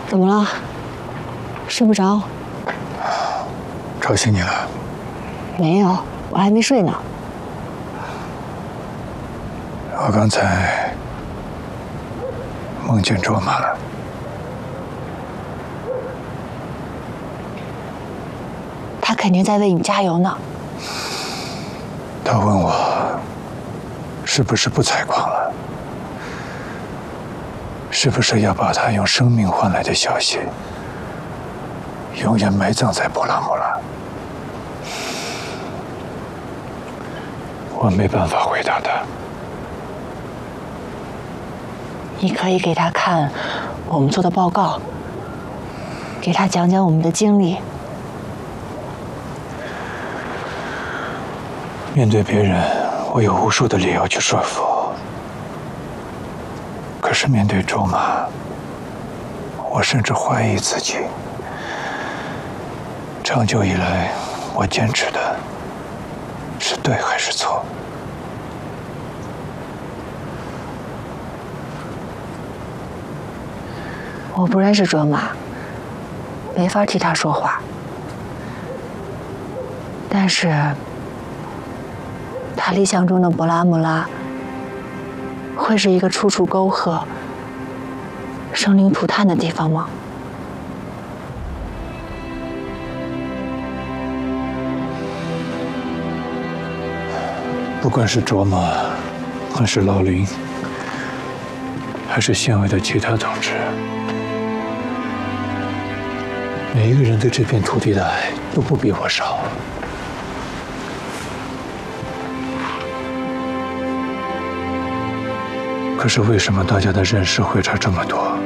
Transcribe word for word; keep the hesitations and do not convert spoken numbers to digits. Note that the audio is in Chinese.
怎么了？睡不着？ 吵醒你了？ 没有，我还没睡呢。 我刚才梦见卓玛了。 他肯定在为你加油呢。 他问我是不是不采矿了，是不是要把他用生命换来的消息永远埋葬在波拉姆拉？我没办法回答他。 你可以给他看我们做的报告，给他讲讲我们的经历。 面对别人，我有无数的理由去说服；可是面对卓玛，我甚至怀疑自己。长久以来，我坚持的是对还是错？ 我不认识卓玛，没法替他说话。但是，他理想中的博拉姆拉会是一个处处沟壑、生灵涂炭的地方吗？ 不管是卓玛，还是老林，还是县委的其他同志，每一个人对这片土地的爱都不比我少。可是为什么大家的认识会差这么多？